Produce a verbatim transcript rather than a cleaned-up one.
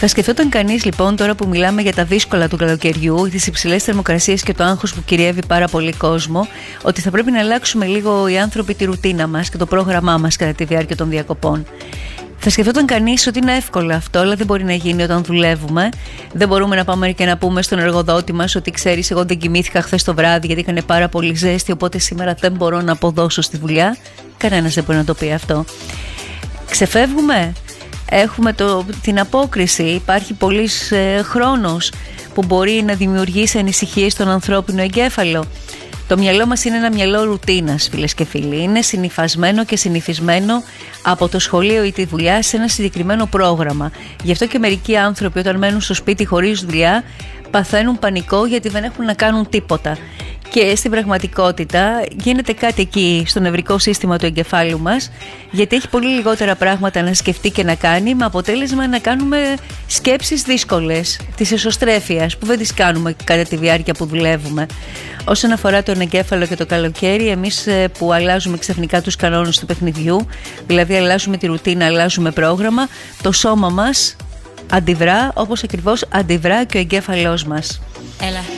Θα σκεφτόταν κανείς λοιπόν, τώρα που μιλάμε για τα δύσκολα του καλοκαιριού, τις υψηλές θερμοκρασίες και το άγχος που κυριεύει πάρα πολύ κόσμο, ότι θα πρέπει να αλλάξουμε λίγο οι άνθρωποι τη ρουτίνα μας και το πρόγραμμά μας κατά τη διάρκεια των διακοπών. Θα σκεφτόταν κανείς ότι είναι εύκολο αυτό, αλλά δεν μπορεί να γίνει όταν δουλεύουμε. Δεν μπορούμε να πάμε και να πούμε στον εργοδότη μας ότι ξέρεις, εγώ δεν κοιμήθηκα χθες το βράδυ γιατί έκανε πάρα πολύ ζέστη, οπότε σήμερα δεν μπορώ να αποδώσω στη δουλειά. Κανένας δεν μπορεί να το πει αυτό. Ξεφεύγουμε. Έχουμε το, την απόκριση. Υπάρχει πολύς ε, χρόνος που μπορεί να δημιουργήσει ανησυχίες στον ανθρώπινο εγκέφαλο. Το μυαλό μας είναι ένα μυαλό ρουτίνας, φίλες και φίλοι. Είναι συνυφασμένο και συνηθισμένο από το σχολείο ή τη δουλειά σε ένα συγκεκριμένο πρόγραμμα. Γι' αυτό και μερικοί άνθρωποι όταν μένουν στο σπίτι χωρίς δουλειά παθαίνουν πανικό γιατί δεν έχουν να κάνουν τίποτα. Και στην πραγματικότητα γίνεται κάτι εκεί στο νευρικό σύστημα του εγκεφάλου μας, γιατί έχει πολύ λιγότερα πράγματα να σκεφτεί και να κάνει, με αποτέλεσμα να κάνουμε σκέψεις δύσκολες της εσωστρέφειας που δεν τις κάνουμε κατά τη διάρκεια που δουλεύουμε. Όσον αφορά τον εγκέφαλο και το καλοκαίρι, εμείς που αλλάζουμε ξαφνικά τους κανόνες του παιχνιδιού, δηλαδή αλλάζουμε τη ρουτίνα, αλλάζουμε πρόγραμμα, το σώμα μας αντιδρά όπως ακριβώς αντιδρά και ο εγκέφαλός μας. Έλα.